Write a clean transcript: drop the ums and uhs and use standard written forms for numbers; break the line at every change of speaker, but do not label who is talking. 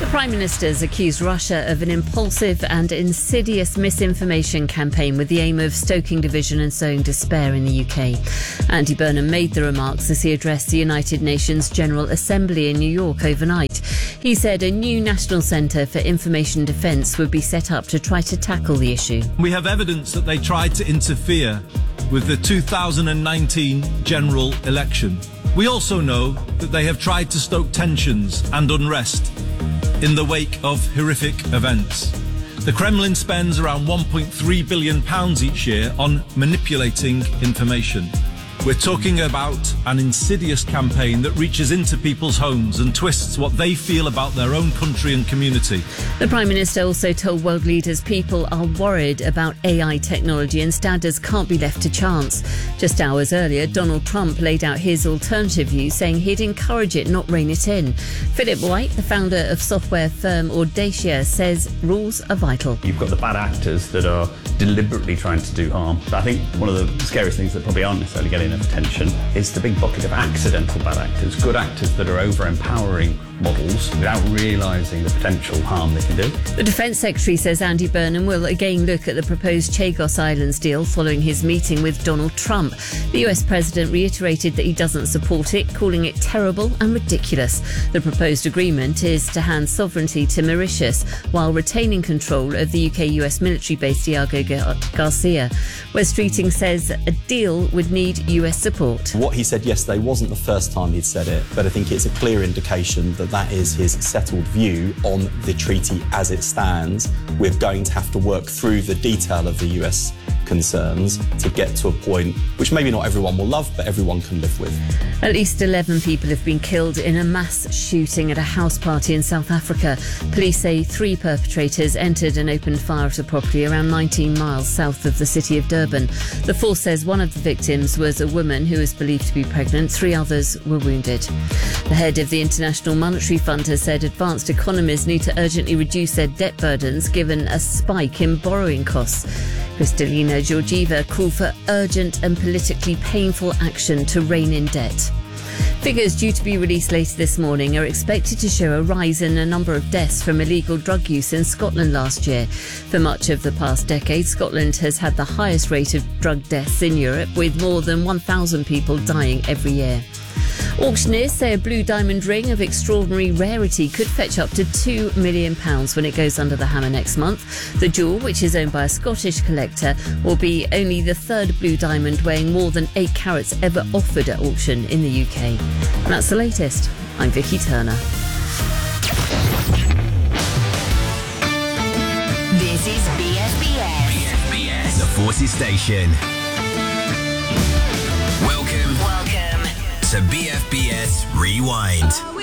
Prime Minister's accused Russia of an impulsive and insidious misinformation campaign with the aim of stoking division and sowing despair in the UK. Andy Burnham made the remarks as he addressed the United Nations General Assembly in New York overnight. He said a new National Centre for Information Defence would be set up to try to tackle the issue.
We have evidence that they tried to interfere with the 2019 general election. We also know that they have tried to stoke tensions and unrest in the wake of horrific events. The Kremlin spends around £1.3 billion each year on manipulating information. We're talking about an insidious campaign that reaches into people's homes and twists what they feel about their own country and community.
The Prime Minister also told world leaders people are worried about AI technology and standards can't be left to chance. Just hours earlier, Donald Trump laid out his alternative view, saying he'd encourage it, not rein it in. Philip White, the founder of software firm Audacia, says rules are vital.
You've got the bad actors that are deliberately trying to do harm. But I think one of the scariest things that probably aren't necessarily getting enough attention is the big bucket of accidental bad actors, good actors that are over-empowering models without realising the potential harm they can do.
The Defence Secretary says Andy Burnham will again look at the proposed Chagos Islands deal following his meeting with Donald Trump. The US President reiterated that he doesn't support it, calling it terrible and ridiculous. The proposed agreement is to hand sovereignty to Mauritius while retaining control of the UK-US military base Diego Garcia. Wes Streeting says a deal would need US support.
What he said yesterday wasn't the first time he'd said it, but I think it's a clear indication that is his settled view on the treaty as it stands. We're going to have to work through the detail of the US concerns to get to a point which maybe not everyone will love, but everyone can live with.
At least 11 people have been killed in a mass shooting at a house party in South Africa. Police say 3 perpetrators entered and opened fire at a property around 19 miles south of the city of Durban. The force says one of the victims was a woman who is believed to be pregnant. 3 others were wounded. The head of the International Monetary Fund has said advanced economies need to urgently reduce their debt burdens given a spike in borrowing costs. Kristalina Georgieva called for urgent and politically painful action to rein in debt. Figures due to be released later this morning are expected to show a rise in a number of deaths from illegal drug use in Scotland last year. For much of the past decade, Scotland has had the highest rate of drug deaths in Europe, with more than 1,000 people dying every year. Auctioneers say a blue diamond ring of extraordinary rarity could fetch up to £2 million when it goes under the hammer next month. The jewel, which is owned by a Scottish collector, will be only the 3rd blue diamond weighing more than 8 carats ever offered at auction in the UK. And that's the latest. I'm Vicky Turner.
This is BFBS.
BFBS, the Forces Station. Welcome to BFBS Rewind.